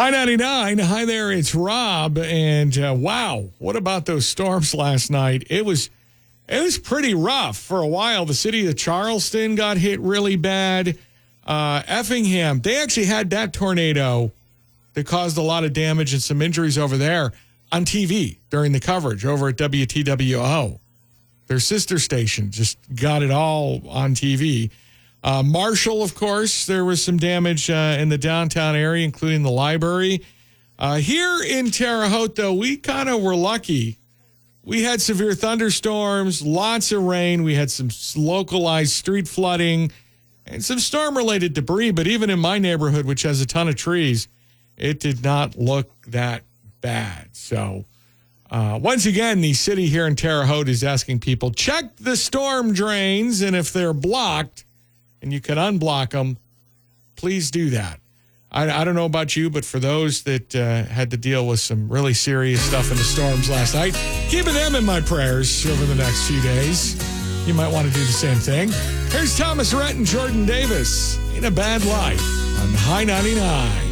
High 99. Hi there, it's Rob. And wow, what about those storms last night? It was pretty rough for a while. The city of Charleston got hit really bad. Effingham, they actually had that tornado that caused a lot of damage and some injuries over there on TV during the coverage over at WTWO. Their sister station just got it all on TV. Marshall, of course, there was some damage in the downtown area, including the library. Here in Terre Haute, though, we kind of were lucky. We had severe thunderstorms, lots of rain. We had some localized street flooding and some storm-related debris. But even in my neighborhood, which has a ton of trees, it did not look that bad. So once again, the city here in Terre Haute is asking people, check the storm drains, and if they're blocked, and you can unblock them, please do that. I don't know about you, but for those that had to deal with some really serious stuff in the storms last night, keeping them in my prayers over the next few days. You might want to do the same thing. Here's Thomas Rhett and Jordan Davis, Ain't a Bad Life on High 99.